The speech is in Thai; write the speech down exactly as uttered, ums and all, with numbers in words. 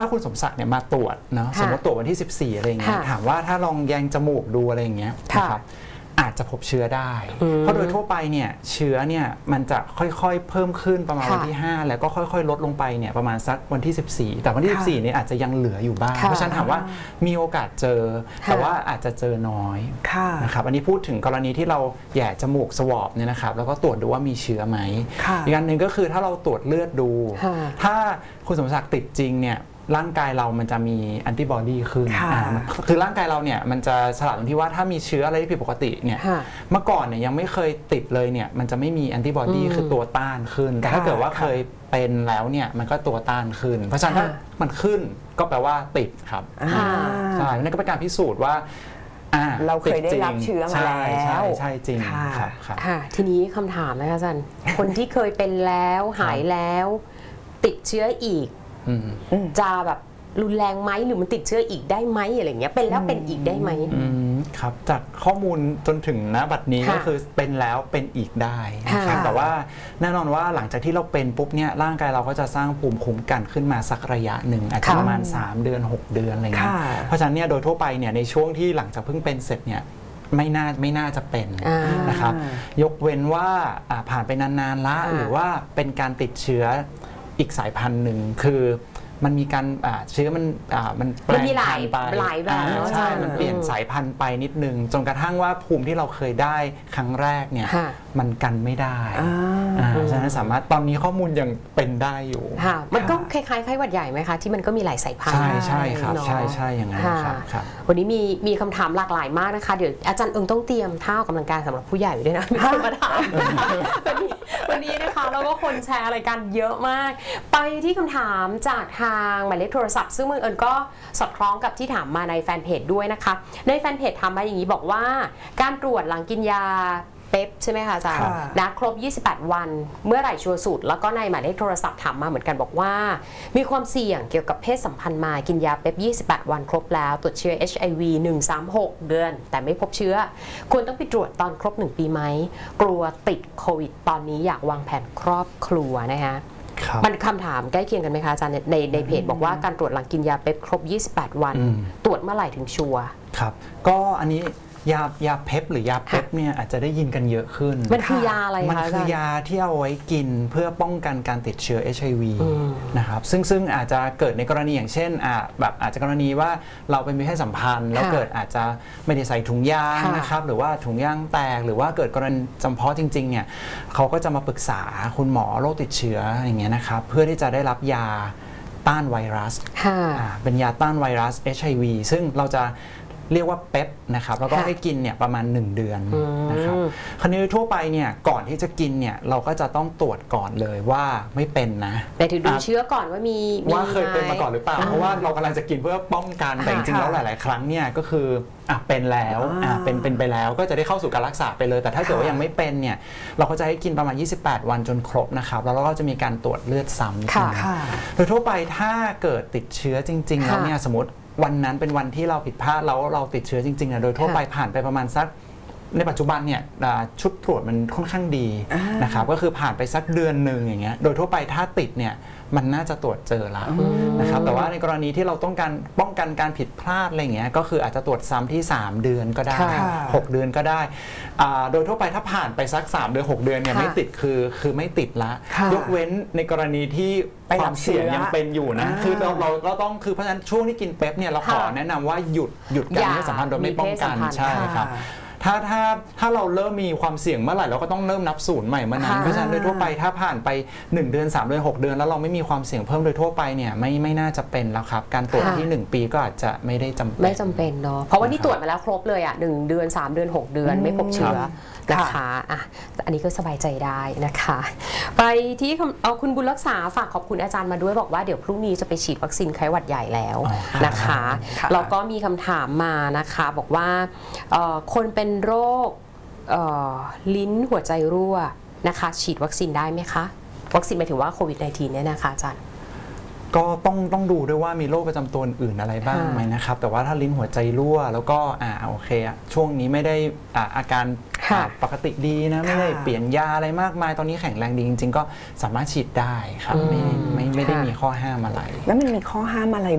ถ้าคุณสมศักดิ์เนี่ยมาตรวจเนาะสมมติตรวจวันที่สิบสี่อะไรอย่างเงี้ยถามว่าถ้าลองแยงจมูกดูอะไรอย่างเงี้ยนะครับอาจจะพบเชื้อได้เพราะโดยทั่วไปเนี่ยเชื้อเนี่ยมันจะค่อยๆเพิ่มขึ้นประมาณวันที่ห้าแล้วก็ค่อยๆลดลงไปเนี่ยประมาณสักวันที่สิบสี่แต่วันที่สิบสี่เนี่ยอาจจะยังเหลืออยู่บ้างเพราะฉะนั้นถามว่ามีโอกาสเจอแต่ว่าอาจจะเจอน้อยนะครับอันนี้พูดถึงกรณีที่เราแย่จมูกสวอปเนี่ยนะครับแล้วก็ตรวจดูว่ามีเชื้อไหมอีกอันหนึ่งก็คือถ้าเราตรวจเลือดดูถ้าคุณสมศักดิ์ติดจริงเนี่ยร่างกายเรามันจะมีแอนติบอดีขึ้นคือร่างกายเราเนี่ยมันจะฉลาดตรงที่ว่าถ้ามีเชื้ออะไรที่ผิดปกติเนี่ยเมื่อก่อนเนี่ยยังไม่เคยติดเลยเนี่ยมันจะไม่มีแอนติบอดีคือตัวต้านขึ้นแต่ถ้าเกิดว่าเคยเป็นแล้วเนี่ยมันก็ตัวต้านขึ้นเพราะฉะนั้นถ้ามันขึ้นก็แปลว่าติดครับใช่นั่นก็เป็นการพิสูจน์ว่าเราเคยได้รับเชื้อมาแล้วใช่ใช่จริงครับค่ะทีนี้คำถามนะคะอาจารย์คนที่เคยเป็นแล้วหายแล้วติดเชื้ออีกจะแบบรุนแรงไหมหรือมันติดเชื้ออีกได้ไหมอะไรเงี้ยเป็นแล้วเป็นอีกได้ไหมครับจากข้อมูลจนถึงณบัดนี้ก็คือเป็นแล้วเป็นอีกได้นะครับแต่ว่าแน่นอนว่าหลังจากที่เราเป็นปุ๊บเนี่ยร่างกายเราก็จะสร้างภูมิคุ้มกันขึ้นมาสักระยะหนึ่งอาจจะประมาณสามเดือนหกเดือนอะไรเงี้ยเพราะฉะนั้นเนี่ยโดยทั่วไปเนี่ยในช่วงที่หลังจากเพิ่งเป็นเสร็จเนี่ยไม่น่าไม่น่าจะเป็นนะครับยกเว้นว่าผ่านไปนานๆละหรือว่าเป็นการติดเชื้ออีกสายพันธุ์หนึ่งคือมันมีการเชื้อมันมันแปลงพันธุ์ไปใช่มันเปลี่ยนสายพันธุ์ไปนิดนึงจนกระทั่งว่าภูมิที่เราเคยได้ครั้งแรกเนี่ยมันกันไม่ได้ฉะนั้นสามารถตอนนี้ข้อมูลยังเป็นได้อยู่มันก็คล้ายๆไข้หวัดใหญ่ไหมคะที่มันก็มีหลายสายพันธุ์ใช่ใช่ครับใช่ใช่อย่างนั้นครับวันนี้มีมีคำถามหลากหลายมากนะคะเดี๋ยวอาจารย์เอิงต้องเตรียมท่าออกกำลังกายสำหรับผู้ใหญ่ด้วยนะมีคนมาถามวันนี้วันนี้นะคะแล้วก็คนแชร์อะไรกันเยอะมากไปที่คำถามจากทางหมายเลขโทรศัพท์ซึ่งเมืองเอิญก็สอดคล้องกับที่ถามมาในแฟนเพจด้วยนะคะในแฟนเพจถามมาอย่างนี้บอกว่าการตรวจหลังกินยาเป๊ปใช่ไหมคะอาจารย์นะครบยี่สิบแปดวันเมื่อไหร่ชัวร์สุดแล้วก็ในหมายเลขโทรศัพท์ถามมาเหมือนกันบอกว่ามีความเสี่ยงเกี่ยวกับเพศสัมพันธ์มากินยาเป๊ปยี่สิบแปดวันครบแล้วตรวจเชื้อ เอช ไอ วี หนึ่ง สาม หก เดือนแต่ไม่พบเชื้อควรต้องไปตรวจตอนครบหนึ่งปีไหมกลัวติดโควิดตอนนี้อยากวางแผนครอบครัวนะคะมันคำถามใกล้เคียงกันไหมคะอาจารย์ในในเพจบอกว่าการตรวจหลังกินยาเป๊ปครบยี่สิบแปดวันตรวจเมื่อไหร่ถึงชัวร์ครับก็อันนี้ยายาเพปหรือยาเพปเนี่ยอาจจะได้ยินกันเยอะขึ้นมันคือยาอะไรคะมันคือยาที่เอาไว้กินเพื่อป้องกันการติดเชื้อ เอช ไอ วี นะครับซึ่งซึ่งอาจจะเกิดในกรณีอย่างเช่นอ่าแบบอาจจะกรณีว่าเราเป็นมีเพศสัมพันธ์แล้วเกิดอาจจะไม่ได้ใส่ถุงยางนะครับหรือว่าถุงยางแตกหรือว่าเกิดกรณีจำเพาะจริงๆเนี่ยเขาก็จะมาปรึกษาคุณหมอโรคติดเชื้ออย่างเงี้ยนะครับเพื่อที่จะได้รับยาต้านไวรัสเป็นยาต้านไวรัส เอช ไอ วี ซึ่งเราจะเรียกว่าเป๊ปนะครับแล้วก็ให้กินเนี่ยประมาณหนึ่งเดือนนะครับคราวนี้ทั่วไปเนี่ยก่อนที่จะกินเนี่ยเราก็จะต้องตรวจก่อนเลยว่าไม่เป็นนะแต่ถือดูเชื้อก่อนว่ามีว่าเคยเป็นมาก่อนหรือเปล่าเพราะว่าเรากำลังจะกินเพื่อป้องกันแต่จริงๆแล้วหลายๆครั้งเนี่ยก็คืออ่ะเป็นแล้วอ่ะเป็นเป็นไปแล้วก็จะได้เข้าสู่การรักษาไปเลยแต่ถ้าเกิดว่ายังไม่เป็นเนี่ยเราก็จะให้กินประมาณยี่สิบแปดวันจนครบนะครับแล้วเราก็จะมีการตรวจเลือดซ้ำโดยทั่วไปถ้าเกิดติดเชื้อจริงๆแล้วเนี่ยสมมติวันนั้นเป็นวันที่เราผิดพลาดแล้วเราติดเชื้อจริงๆนะโดยทั่วไปผ่านไปประมาณสักในปัจจุบันเนี่ยชุดตรวจมันค่อนข้างดีนะครับก็คือผ่านไปสักเดือนหนึ่งอย่างเงี้ยโดยทั่วไปถ้าติดเนี่ยมันน่าจะตรวจเจอแล้วนะครับแต่ว่าในกรณีที่เราต้องการป้องกันการผิดพลาดอะไรเงี้ยก็คืออาจจะตรวจซ้ำที่สามเดือนก็ได้หกเดือนก็ได้โดยทั่วไปถ้าผ่านไปสักสามเดือนหกเดือนเนี่ยไม่ติดคือคือไม่ติดละยกเว้นในกรณีที่ความเสี่ยงยังเป็นอยู่นะคือเราเราเราต้องคือเพราะฉะนั้นช่วงที่กินเป๊ปเนี่ยเราขอแนะนำว่าหยุดหยุดการให้สัมพันธ์โดยไม่ป้องกันใช่ครับถ้าถ้าถ้าเราเริ่มมีความเสี่ยงเมื่อไหร่เราก็ต้องเริ่มนับศูนย์ใหม่เมื่อนั้นเพราะฉะนั้นโดยทั่วไปถ้าผ่านไปหนึ่งเดือนสามเดือนหกเดือนแล้วเราไม่มีความเสี่ยงเพิ่มโดยทั่วไปเนี่ยไม่ไม่น่าจะเป็นแล้วครับการตรวจที่หนึ่งปีก็อาจจะไม่ได้จำเป็นไม่จำเป็นเนาะเพราะว่านี่ตรวจมาแล้วครบเลยอ่ะหนึ่งเดือนสามเดือนหกเดือนไม่พบเชื้อนะคะอ่ะอันนี้ก็สบายใจได้นะคะไปที่เอาคุณบุญรักษาฝากขอบคุณอาจารย์มาด้วยบอกว่าเดี๋ยวพรุ่งนี้จะไปฉีดวัคซีนไข้หวัดใหญ่แล้วนะคะแล้วก็มีคำถามมานะคะบอกว่าคนเป็นโรคลิ้นหัวใจรั่วนะคะฉีดวัคซีนได้ไหมคะวัคซีนหมายถึงว่าโควิด สิบเก้า เนี่ยนะคะอาจารย์ก็ต้องต้องดูด้วยว่ามีโรคประจำตัวอื่นอะไรบ้างไหมนะครับแต่ว่าถ้าลิ้นหัวใจรั่วแล้วก็อ่าโอเคช่วงนี้ไม่ได้อ่าอาการปกติดีนะไม่ได้เปลี่ยนยาอะไรมากมายตอนนี้แข็งแรงดีจริงๆก็สามารถฉีดได้ครับไม่ไม่ไม่ได้มีข้อห้ามอะไรแล้วมันมีข้อห้ามอะไร